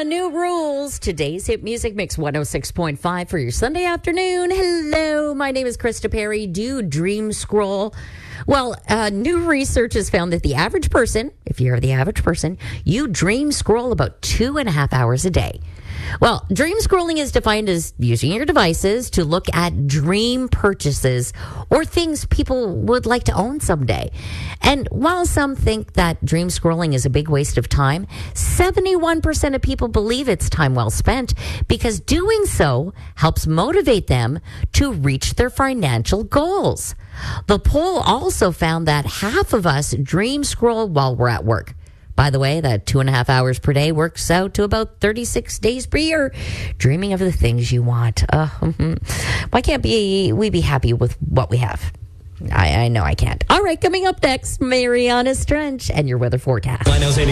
new rules. Today's Hit Music Mix 106.5 for your Sunday afternoon. Hello, my name is Krista Perry. Do dream scroll? Well, new research has found that the average person, if you're the average person, you dream scroll about 2.5 hours a day. Well, dream scrolling is defined as using your devices to look at dream purchases or things people would like to own someday. And while some think that dream scrolling is a big waste of time, 71% of people believe it's time well spent because doing so helps motivate them to reach their financial goals. The poll also found that half of us dream scroll while we're at work. By the way, that 2.5 hours per day works out to about 36 days per year, dreaming of the things you want. Why can't we be happy with what we have? I know I can't. All right, coming up next, Mariana Trench and your weather forecast.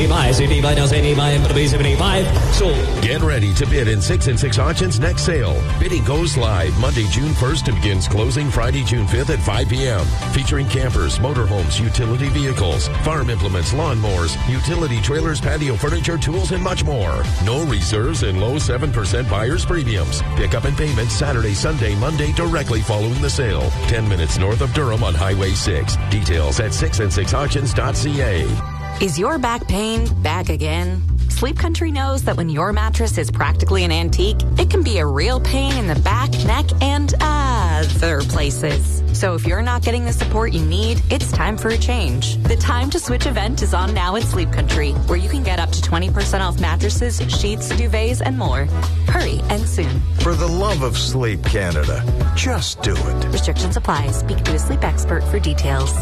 Get ready to bid in 6 and 6 Auctions next sale. Bidding goes live Monday, June 1st and begins closing Friday, June 5th at 5 p.m. Featuring campers, motorhomes, utility vehicles, farm implements, lawnmowers, utility trailers, patio furniture, tools, and much more. No reserves and low 7% buyer's premiums. Pickup and payment Saturday, Sunday, Monday directly following the sale. 10 minutes north of Durham on Highway 6. Details at 6and6auctions.ca. Is your back pain back again? Sleep Country knows that when your mattress is practically an antique, it can be a real pain in the back, neck, and other places. So if you're not getting the support you need, it's time for a change. The Time to Switch event is on now at Sleep Country, where you can get up to 20% off mattresses, sheets, duvets, and more. Hurry and soon. For the love of sleep, Canada, just do it. Restrictions apply. Speak to a sleep expert for details.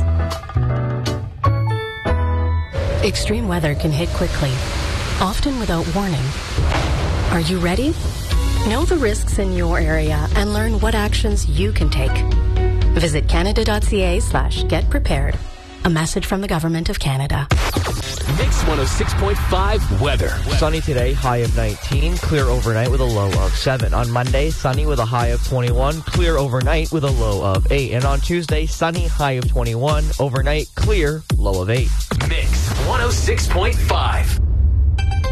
Extreme weather can hit quickly, often without warning. Are you ready? Know the risks in your area and learn what actions you can take. Visit canada.ca/getprepared. A message from the Government of Canada. Mix 106.5 weather. Sunny today, high of 19. Clear overnight with a low of 7. On Monday, sunny with a high of 21. Clear overnight with a low of 8. And on Tuesday, sunny, high of 21. Overnight, clear, low of 8. Mix 106.5.